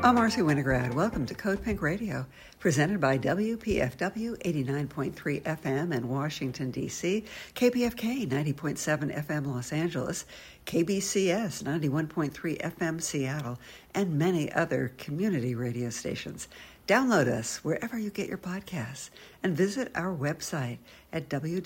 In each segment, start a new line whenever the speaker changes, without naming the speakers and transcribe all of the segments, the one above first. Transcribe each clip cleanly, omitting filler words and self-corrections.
I'm Marcy Winograd. Welcome to Code Pink Radio, presented by WPFW 89.3 FM in Washington, D.C., KPFK 90.7 FM Los Angeles, KBCS 91.3 FM Seattle, and many other community radio stations. Download us wherever you get your podcasts and visit our website at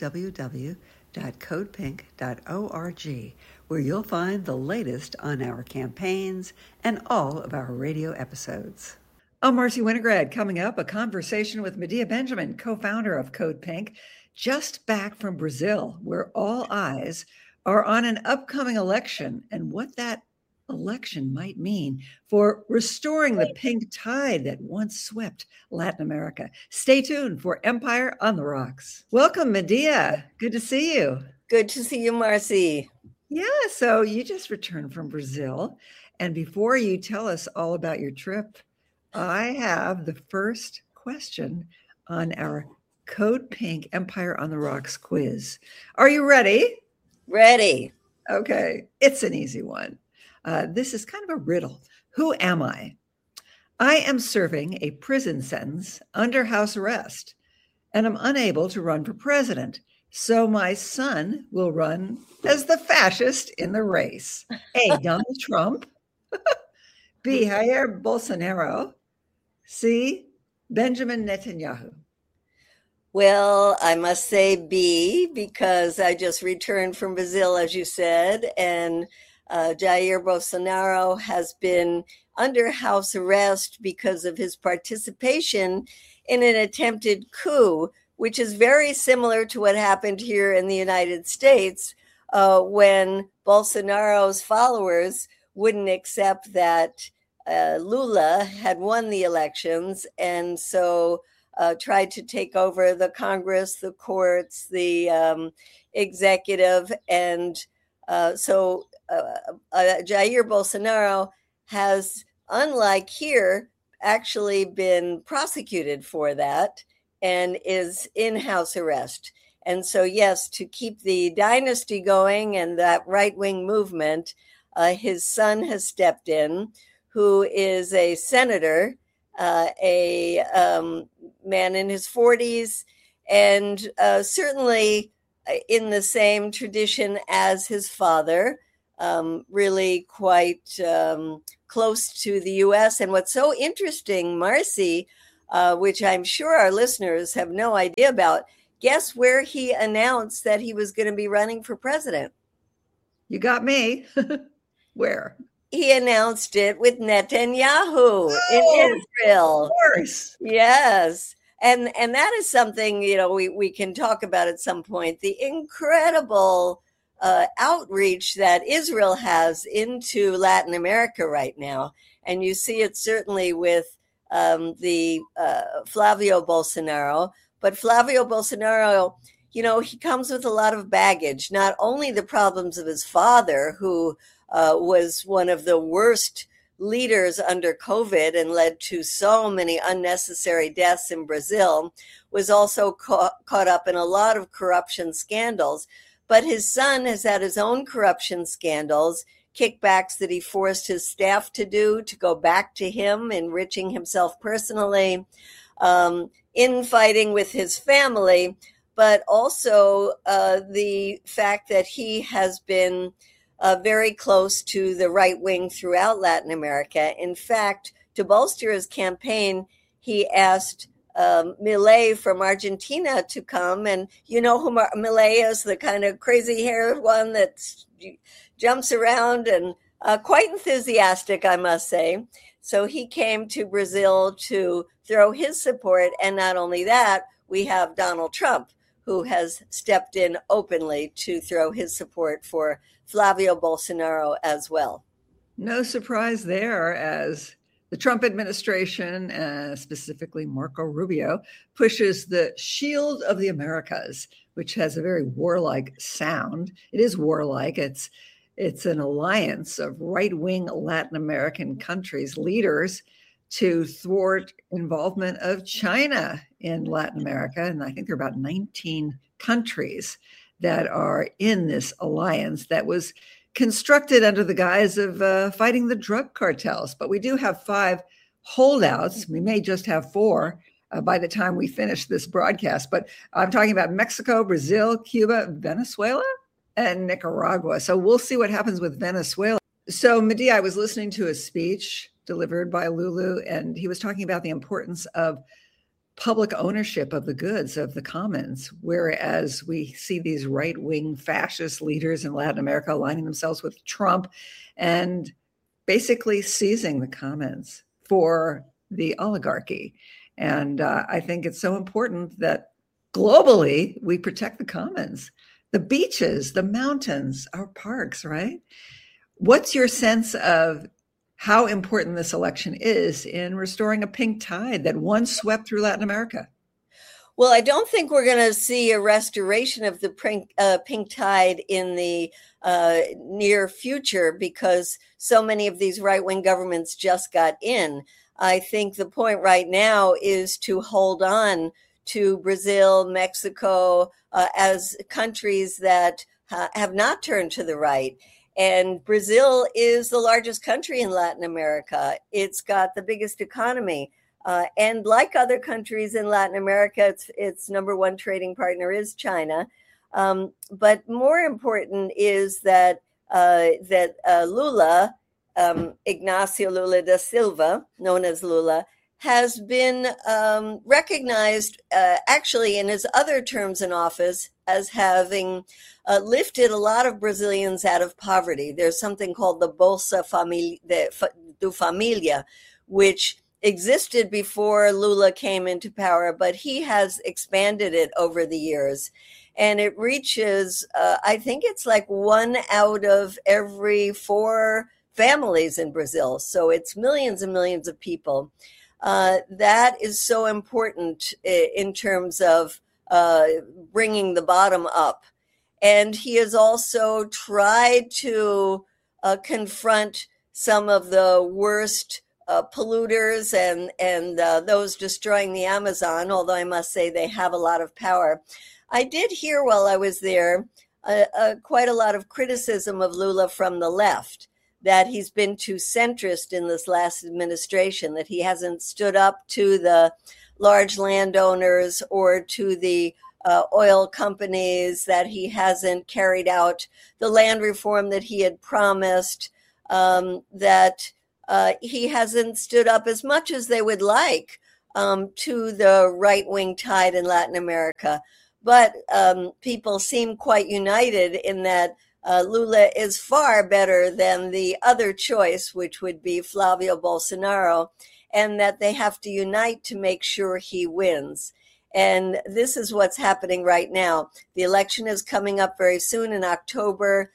www.codepink.org, where you'll find the latest on our campaigns and all of our radio episodes. I'm Marcy Winograd. Coming up, a conversation with Medea Benjamin, co-founder of Code Pink, just back from Brazil, where all eyes are on an upcoming election and what that election might mean for restoring the pink tide that once swept Latin America. Stay tuned for Empire on the Rocks. Welcome, Medea. Good to see you.
Good to see you, Marcy.
Yeah, so you just returned from Brazil. And before you tell us all about your trip, I have the first question on our Code Pink Empire on the Rocks quiz. Are you ready?
Ready.
Okay, it's an easy one. This is kind of a riddle. Who am I? I am serving a prison sentence under house arrest, and I'm unable to run for president. So my son will run as the fascist in the race. A, Donald Trump. B, Jair Bolsonaro. C, Benjamin Netanyahu.
Well, I must say B, because I just returned from Brazil, as you said, and Jair Bolsonaro has been under house arrest because of his participation in an attempted coup, which is very similar to what happened here in the United States when Bolsonaro's followers wouldn't accept that Lula had won the elections, and so tried to take over the Congress, the courts, the executive, and so Jair Bolsonaro has, unlike here, actually been prosecuted for that and is in house arrest. And so, yes, to keep the dynasty going and that right-wing movement, his son has stepped in, who is a senator, a man in his 40s, and certainly in the same tradition as his father, really quite close to the U.S. And what's so interesting, Marcy, which I'm sure our listeners have no idea about, guess where he announced that he was going to be running for president?
You got me. Where?
He announced it with Netanyahu in Israel.
Of course.
Yes. And that is something, we can talk about at some point, the incredible outreach that Israel has into Latin America right now. And you see it certainly with the Flavio Bolsonaro. But Flavio Bolsonaro, he comes with a lot of baggage, not only the problems of his father, who was one of the worst leaders under COVID and led to so many unnecessary deaths in Brazil, was also caught up in a lot of corruption scandals. But his son has had his own corruption scandals, kickbacks that he forced his staff to do to go back to him, enriching himself personally, infighting with his family, but also the fact that he has been very close to the right wing throughout Latin America. In fact, to bolster his campaign, he asked Milei from Argentina to come. And you know who Milei is, the kind of crazy haired one that jumps around and quite enthusiastic, I must say. So he came to Brazil to throw his support. And not only that, we have Donald Trump, who has stepped in openly to throw his support for Flavio Bolsonaro as well.
No surprise there, as the Trump administration, specifically Marco Rubio, pushes the Shield of the Americas, which has a very warlike sound. It is warlike. It's an alliance of right-wing Latin American countries, leaders, to thwart involvement of China in Latin America. And I think there are about 19 countries that are in this alliance that was constructed under the guise of fighting the drug cartels. But we do have 5 holdouts. We may just have four by the time we finish this broadcast, but I'm talking about Mexico, Brazil, Cuba, Venezuela, and Nicaragua. So we'll see what happens with Venezuela. So Medea, I was listening to a speech delivered by Lulu, and he was talking about the importance of public ownership of the goods of the commons, whereas we see these right-wing fascist leaders in Latin America aligning themselves with Trump and basically seizing the commons for the oligarchy. And I think it's so important that globally we protect the commons, the beaches, the mountains, our parks, right? What's your sense of how important this election is in restoring a pink tide that once swept through Latin America?
Well, I don't think we're going to see a restoration of the pink tide in the near future because so many of these right-wing governments just got in. I think the point right now is to hold on to Brazil, Mexico, as countries that have not turned to the right. And Brazil is the largest country in Latin America. It's got the biggest economy. And like other countries in Latin America, its number one trading partner is China. But more important is that Lula, Ignacio Lula da Silva, known as Lula, has been recognized actually in his other terms in office as having lifted a lot of Brazilians out of poverty. There's something called the Bolsa do Familia, which existed before Lula came into power, but he has expanded it over the years. And it reaches, I think it's like 1 out of every 4 families in Brazil. So it's millions and millions of people. That is so important in terms of bringing the bottom up. And he has also tried to confront some of the worst polluters and those destroying the Amazon, although I must say they have a lot of power. I did hear while I was there quite a lot of criticism of Lula from the left, that he's been too centrist in this last administration, that he hasn't stood up to the large landowners or to the oil companies, that he hasn't carried out the land reform that he had promised, that he hasn't stood up as much as they would like to the right-wing tide in Latin America. But people seem quite united in that Lula is far better than the other choice, which would be Flavio Bolsonaro, and that they have to unite to make sure he wins. And this is what's happening right now. The election is coming up very soon in October.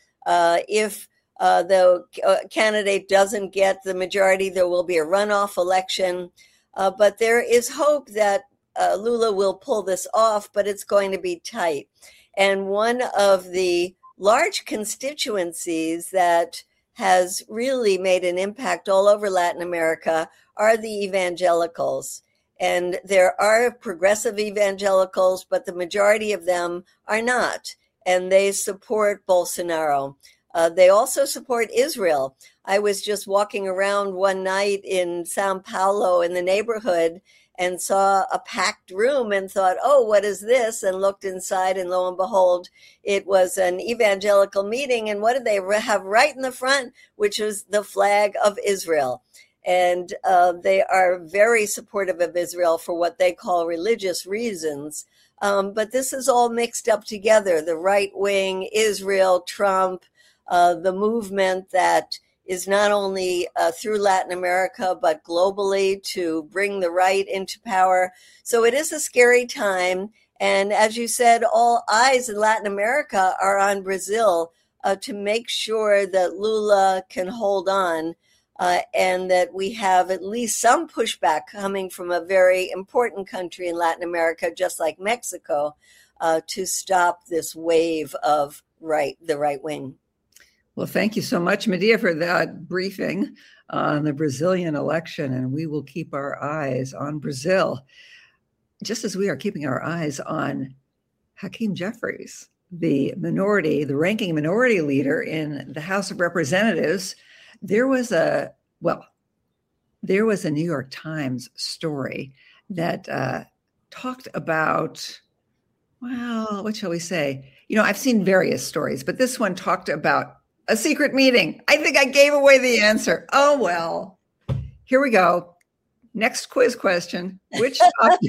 If the candidate doesn't get the majority, there will be a runoff election. But there is hope that Lula will pull this off, but it's going to be tight. And one of the large constituencies that has really made an impact all over Latin America are the evangelicals. And there are progressive evangelicals, but the majority of them are not. And they support Bolsonaro. They also support Israel. I was just walking around one night in Sao Paulo in the neighborhood and saw a packed room and thought, oh, what is this? And looked inside, and lo and behold, it was an evangelical meeting. And what did they have right in the front? Which was the flag of Israel. And they are very supportive of Israel for what they call religious reasons. But this is all mixed up together. The right wing, Israel, Trump, the movement that is not only through Latin America, but globally to bring the right into power. So it is a scary time. And as you said, all eyes in Latin America are on Brazil to make sure that Lula can hold on and that we have at least some pushback coming from a very important country in Latin America, just like Mexico, to stop this wave of the right wing.
Well, thank you so much, Medea, for that briefing on the Brazilian election, and we will keep our eyes on Brazil, just as we are keeping our eyes on Hakeem Jeffries, the ranking minority leader in the House of Representatives. There was there was a New York Times story that talked about, well, what shall we say? I've seen various stories, but this one talked about a secret meeting. I think I gave away the answer. Oh, well, here we go. Next quiz question. Which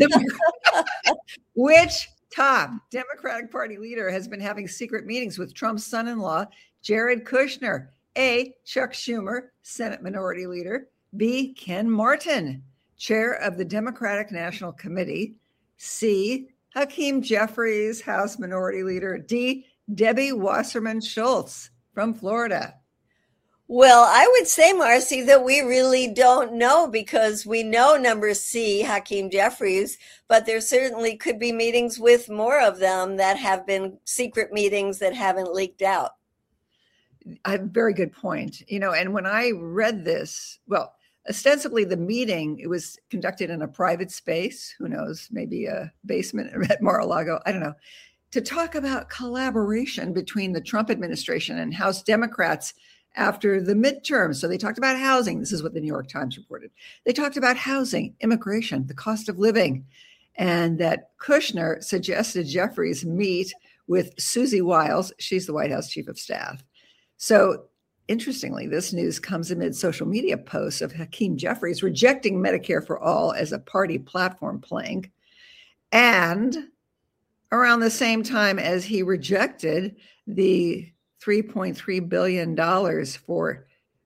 top Democratic Party leader has been having secret meetings with Trump's son-in-law, Jared Kushner? A, Chuck Schumer, Senate Minority Leader. B, Ken Martin, Chair of the Democratic National Committee. C, Hakeem Jeffries, House Minority Leader. D, Debbie Wasserman Schultz from Florida.
Well, I would say, Marcy, that we really don't know, because we know number C, Hakeem Jeffries, but there certainly could be meetings with more of them that have been secret meetings that haven't leaked out.
A very good point. And when I read this, well, ostensibly the meeting, it was conducted in a private space. Who knows? Maybe a basement at Mar-a-Lago. I don't know. To talk about collaboration between the Trump administration and House Democrats after the midterms. So they talked about housing. This is what the New York Times reported. They talked about housing, immigration, the cost of living, and that Kushner suggested Jeffries meet with Susie Wiles. She's the White House chief of staff. So interestingly, this news comes amid social media posts of Hakeem Jeffries rejecting Medicare for All as a party platform plank, and around the same time as he rejected the $3.3 billion for,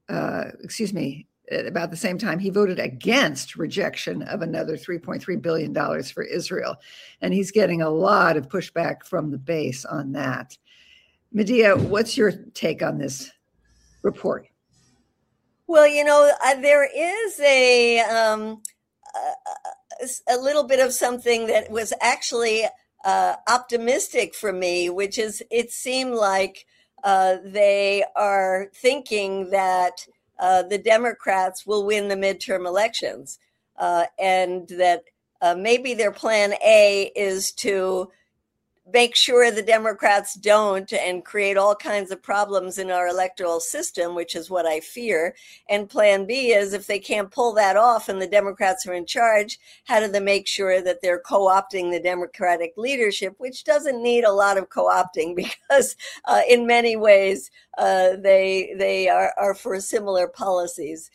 about the same time he voted against rejection of another $3.3 billion for Israel. And he's getting a lot of pushback from the base on that. Medea, what's your take on this report?
Well, there is a little bit of something that was actually optimistic for me, which is it seemed like they are thinking that the Democrats will win the midterm elections, and that maybe their plan A is to make sure the Democrats don't and create all kinds of problems in our electoral system, which is what I fear. And plan B is, if they can't pull that off and the Democrats are in charge, how do they make sure that they're co-opting the Democratic leadership, which doesn't need a lot of co-opting, because in many ways they are for similar policies.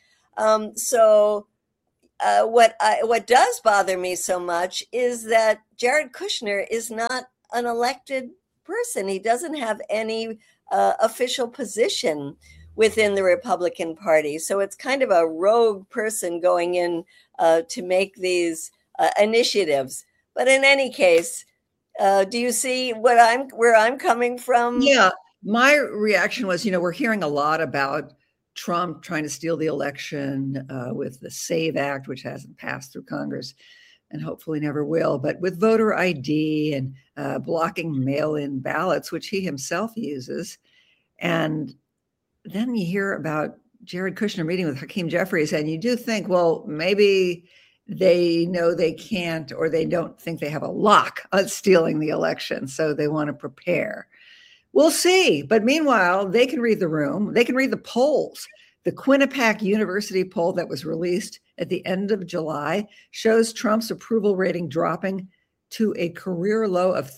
What does bother me so much is that Jared Kushner is not an elected person. He doesn't have any official position within the Republican Party. So it's kind of a rogue person going in to make these initiatives. But in any case, do you see where I'm coming from?
Yeah, my reaction was, we're hearing a lot about Trump trying to steal the election with the SAVE Act, which hasn't passed through Congress and hopefully never will, but with voter ID and blocking mail-in ballots, which he himself uses. And then you hear about Jared Kushner meeting with Hakeem Jeffries, and you do think, well, maybe they know they can't, or they don't think they have a lock on stealing the election, so they want to prepare. We'll see. But meanwhile, they can read the room. They can read the polls. The Quinnipiac University poll that was released at the end of July shows Trump's approval rating dropping to a career low of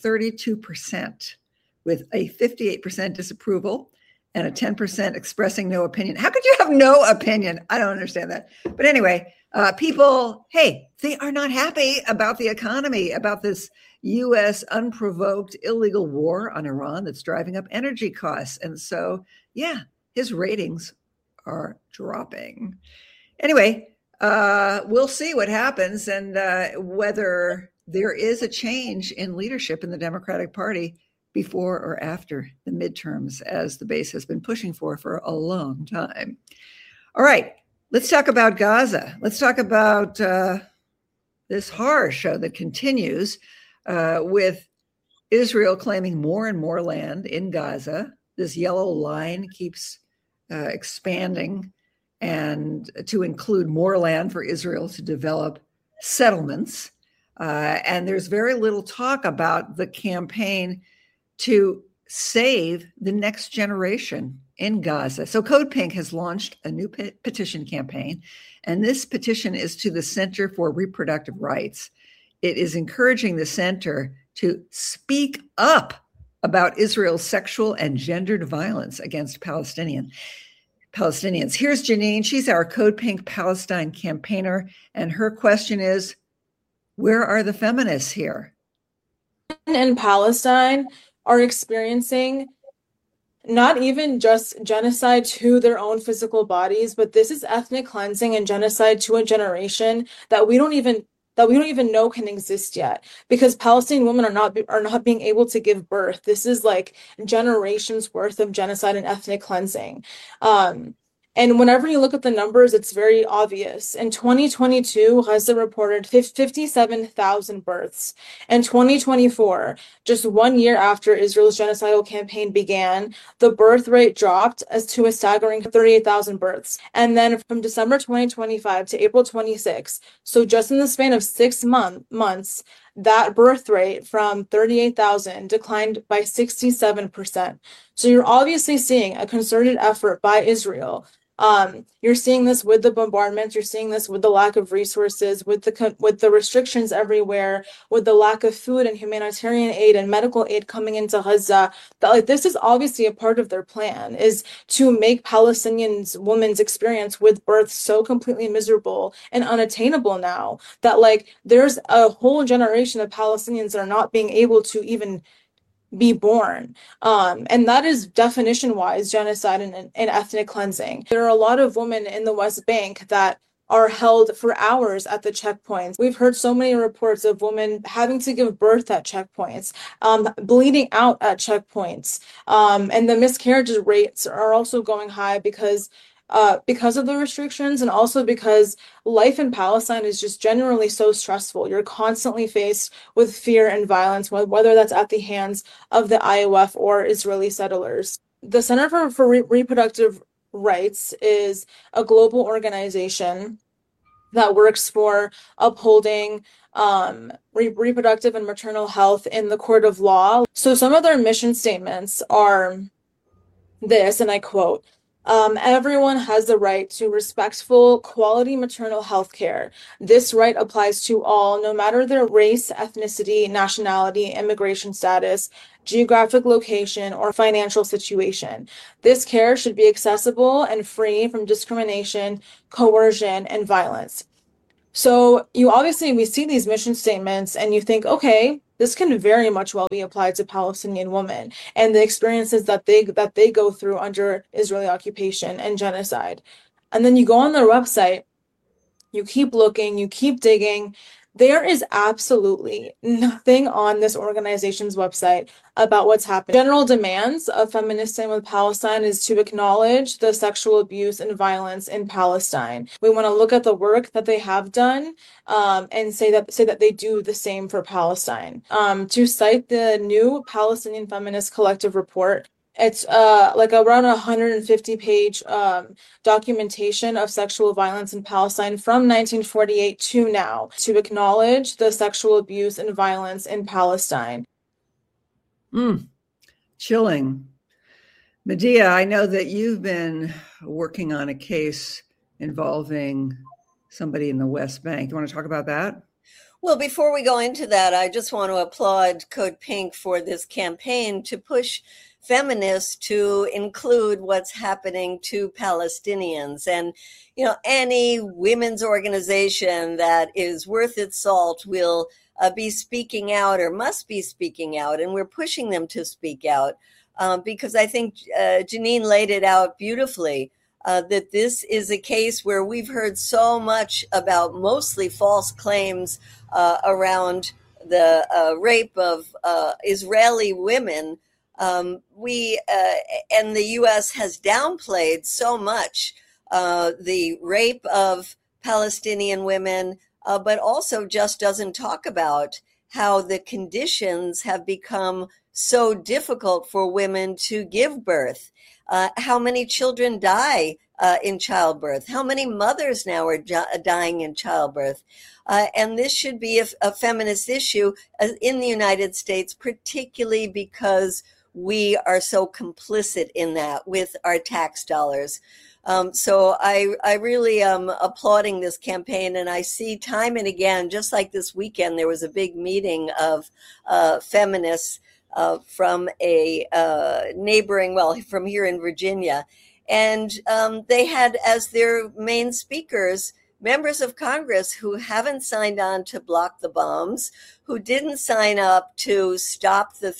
32%, with a 58% disapproval and a 10% expressing no opinion. How could you have no opinion? I don't understand that. But anyway, people, hey, they are not happy about the economy, about this U.S. unprovoked illegal war on Iran that's driving up energy costs. And so, yeah, his ratings are dropping. Anyway, we'll see what happens and whether there is a change in leadership in the Democratic Party before or after the midterms, as the base has been pushing for a long time. All right, let's talk about Gaza. Let's talk about this horror show that continues with Israel claiming more and more land in Gaza. This yellow line keeps expanding, and to include more land for Israel to develop settlements. And there's very little talk about the campaign to save the next generation in Gaza. So Code Pink has launched a new petition campaign, and this petition is to the Center for Reproductive Rights. It is encouraging the center to speak up about Israel's sexual and gendered violence against Palestinians. Here's Janine. She's our Code Pink Palestine campaigner, and her question is, where are the feminists here?
In Palestine are experiencing not even just genocide to their own physical bodies, but this is ethnic cleansing and genocide to a generation that we don't even know can exist yet, because Palestinian women are not being able to give birth. This is like generations worth of genocide and ethnic cleansing. And whenever you look at the numbers, it's very obvious. In 2022, Gaza reported 57,000 births. In 2024, just 1 year after Israel's genocidal campaign began, the birth rate dropped to a staggering 38,000 births. And then from December 2025 to April 26, so just in the span of 6 months, that birth rate from 38,000 declined by 67%. So you're obviously seeing a concerted effort by Israel. You're seeing this with the bombardments. You're seeing this with the lack of resources, with the restrictions everywhere, with the lack of food and humanitarian aid and medical aid coming into Gaza. That this is obviously a part of their plan, is to make Palestinians women's experience with birth so completely miserable and unattainable now that there's a whole generation of Palestinians that are not being able to even be born. And that is definition-wise genocide and ethnic cleansing. There are a lot of women in the West Bank that are held for hours at the checkpoints. We've heard so many reports of women having to give birth at checkpoints, bleeding out at checkpoints. And the miscarriage rates are also going high because of the restrictions, and also because life in Palestine is just generally so stressful. You're constantly faced with fear and violence, whether that's at the hands of the IOF or Israeli settlers. The Center for Reproductive Rights is a global organization that works for upholding reproductive and maternal health in the court of law. So some of their mission statements are this, and I quote, everyone has the right to respectful, quality maternal health care. This right applies to all, no matter their race, ethnicity, nationality, immigration status, geographic location, or financial situation. This care should be accessible and free from discrimination, coercion, and violence. So we see these mission statements and you think, okay, this can very much well be applied to Palestinian women and the experiences that they go through under Israeli occupation and genocide. And then you go on their website, you keep looking, you keep digging. There is absolutely nothing on this organization's website about what's happening. General demands of Feminists Stand with Palestine is to acknowledge the sexual abuse and violence in Palestine. We want to look at the work that they have done and say that they do the same for Palestine. To cite the new Palestinian Feminist Collective report, it's around 150-page documentation of sexual violence in Palestine from 1948 to now, to acknowledge the sexual abuse and violence in Palestine.
Chilling. Medea, I know that you've been working on a case involving somebody in the West Bank. You want to talk about that?
Well, before we go into that, I just want to applaud Code Pink for this campaign to push feminists to include what's happening to Palestinians. And, any women's organization that is worth its salt will be speaking out, or must be speaking out. And we're pushing them to speak out because I think Janine laid it out beautifully. That this is a case where we've heard so much about mostly false claims around the rape of Israeli women. We and the U.S. has downplayed so much the rape of Palestinian women, but also just doesn't talk about how the conditions have become so difficult for women to give birth. How many children die in childbirth? How many mothers now are dying in childbirth? And this should be a feminist issue in the United States, particularly because we are so complicit in that with our tax dollars. So I really am applauding this campaign, and I see time and again, just like this weekend, there was a big meeting of feminists from a neighboring, well, from here in Virginia. And they had as their main speakers members of Congress who haven't signed on to block the bombs, who didn't sign up to stop the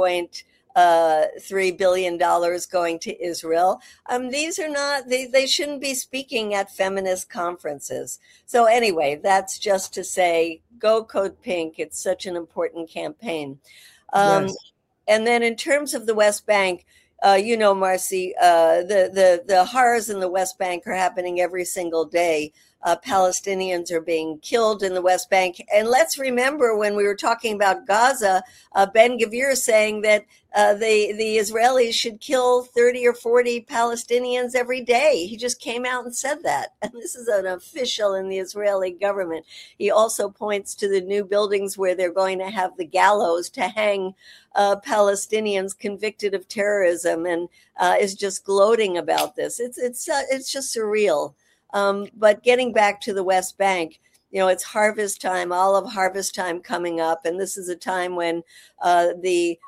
$3.3 billion going to Israel. These are not, they shouldn't be speaking at feminist conferences. So anyway, that's just to say, go Code Pink. It's such an important campaign.
Yes.
And then in terms of the West Bank, Marcy, the horrors in the West Bank are happening every single day. Palestinians are being killed in the West Bank. And let's remember when we were talking about Gaza, Ben-Gvir saying that the Israelis should kill 30 or 40 Palestinians every day. He just came out and said that. And this is an official in the Israeli government. He also points to the new buildings where they're going to have the gallows to hang Palestinians convicted of terrorism, and is just gloating about this. It's just surreal. But getting back to the West Bank, it's harvest time, olive harvest time coming up. And this is a time when the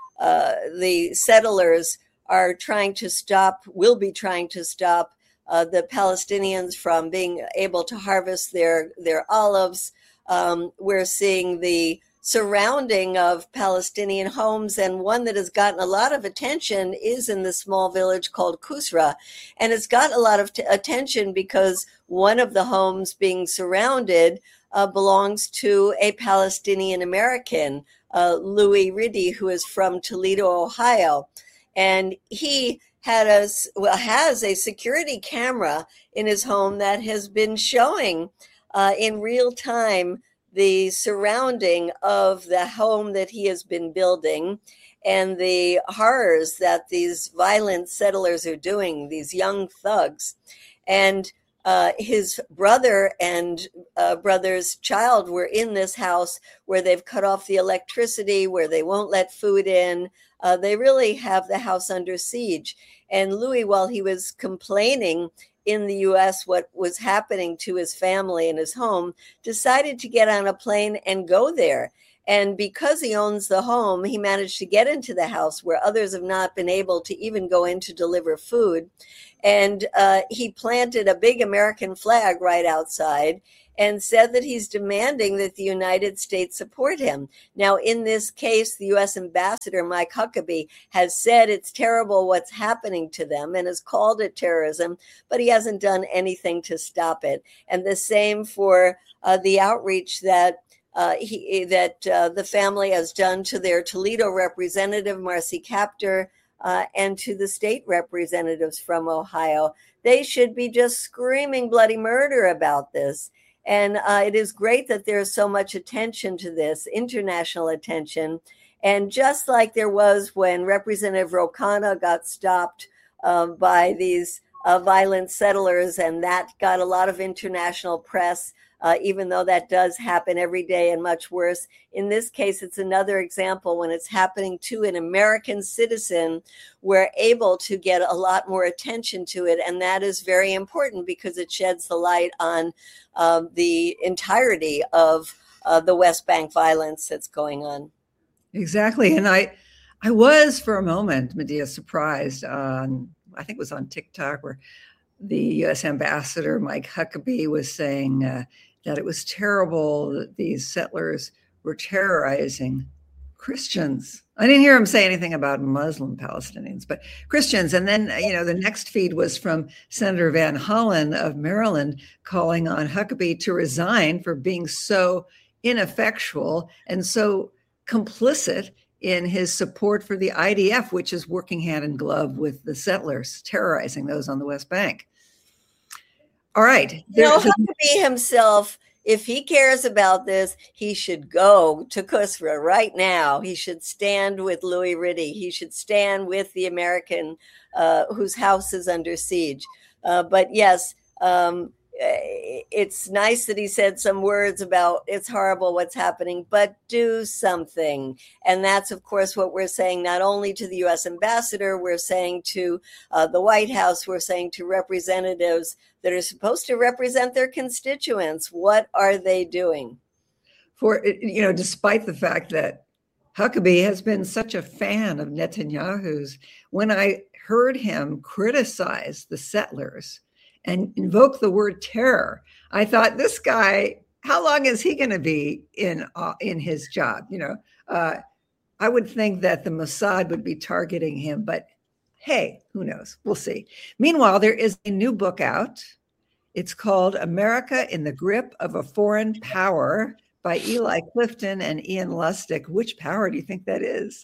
settlers are will be trying to stop the Palestinians from being able to harvest their olives. We're seeing the surrounding of Palestinian homes, and one that has gotten a lot of attention is in the small village called Kusra. And it's got a lot of attention because one of the homes being surrounded belongs to a Palestinian American, Louis Riddy, who is from Toledo, Ohio. And he has a security camera in his home that has been showing in real time the surrounding of the home that he has been building and the horrors that these violent settlers are doing, these young thugs. And his brother and brother's child were in this house where they've cut off the electricity, where they won't let food in. They really have the house under siege. And Louis, while he was complaining in the U.S. what was happening to his family and his home, decided to get on a plane and go there. And because he owns the home, he managed to get into the house where others have not been able to even go in to deliver food. And he planted a big American flag right outside and said that he's demanding that the United States support him. Now, in this case, the U.S. Ambassador, Mike Huckabee, has said it's terrible what's happening to them and has called it terrorism, but he hasn't done anything to stop it. And the same for the outreach that the family has done to their Toledo representative, Marcy Kaptur, and to the state representatives from Ohio. They should be just screaming bloody murder about this. And it is great that there's so much attention to this, international attention. And just like there was when Representative Ro Khanna got stopped by these violent settlers, and that got a lot of international press, even though that does happen every day and much worse. In this case, it's another example when it's happening to an American citizen, we're able to get a lot more attention to it. And that is very important because it sheds the light on the entirety of the West Bank violence that's going on.
Exactly. And I was for a moment, Medea, surprised on, I think it was on TikTok, where the U.S. Ambassador, Mike Huckabee, was saying that it was terrible that these settlers were terrorizing Christians. I didn't hear him say anything about Muslim Palestinians, but Christians. And then, the next feed was from Senator Van Hollen of Maryland calling on Huckabee to resign for being so ineffectual and so complicit in his support for the IDF, which is working hand in glove with the settlers, terrorizing those on the West Bank. All right.
Huckabee himself, if he cares about this, he should go to Kusra right now. He should stand with Louis Riddy. He should stand with the American whose house is under siege. But yes, it's nice that he said some words about it's horrible what's happening, but do something. And that's, of course, what we're saying, not only to the U.S. ambassador, we're saying to the White House, we're saying to representatives that are supposed to represent their constituents. What are they doing?
Despite the fact that Huckabee has been such a fan of Netanyahu's, when I heard him criticize the settlers and invoke the word terror, I thought, this guy, how long is he going to be in his job? I would think that the Mossad would be targeting him, but hey, who knows? We'll see. Meanwhile, there is a new book out. It's called America in the Grip of a Foreign Power by Eli Clifton and Ian Lustig. Which power do you think that is?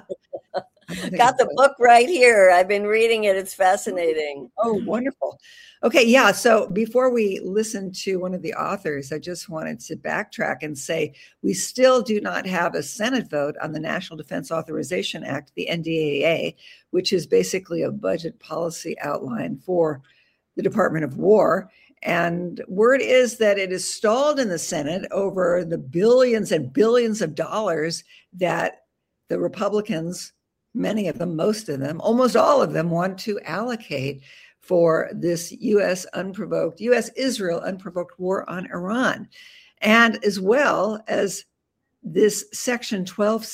Got the book right here. I've been reading it. It's fascinating.
Oh, wonderful. Okay, yeah. So before we listen to one of the authors, I just wanted to backtrack and say we still do not have a Senate vote on the National Defense Authorization Act, the NDAA, which is basically a budget policy outline for the Department of War. And word is that it is stalled in the Senate over the billions and billions of dollars that the Republicans, many of them, most of them, almost all of them, want to allocate for this U.S.-Israel unprovoked war on Iran. And as well as this Section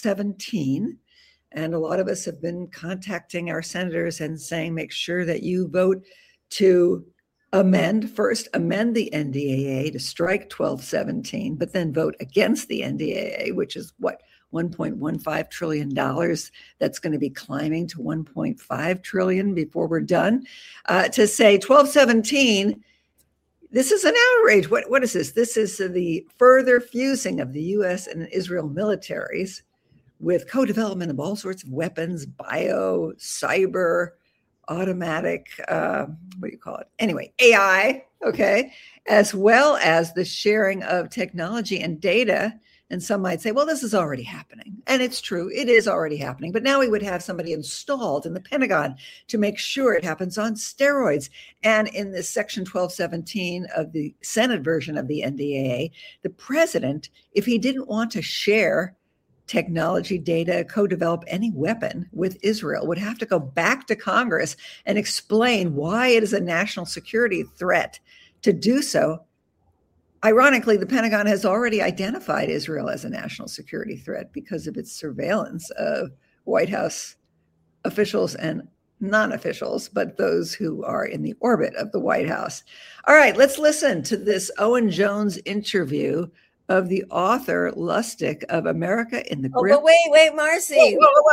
1217, and a lot of us have been contacting our senators and saying, make sure that you vote to amend the NDAA to strike 1217, but then vote against the NDAA, which is what, $1.15 trillion. That's going to be climbing to $1.5 trillion before we're done. To say 1217, this is an outrage. What is this? This is the further fusing of the U.S. and Israel militaries with co-development of all sorts of weapons, bio, cyber, automatic, Anyway, AI, okay, as well as the sharing of technology and data. And some might say, well, this is already happening. And it's true, it is already happening. But now we would have somebody installed in the Pentagon to make sure it happens on steroids. And in this Section 1217 of the Senate version of the NDAA, the president, if he didn't want to share technology, data, co-develop any weapon with Israel, would have to go back to Congress and explain why it is a national security threat to do so. Ironically, the Pentagon has already identified Israel as a national security threat because of its surveillance of White House officials and non-officials, but those who are in the orbit of the White House. All right, let's listen to this Owen Jones interview of the author Lustig of America in the Grip.
But wait, Marcy.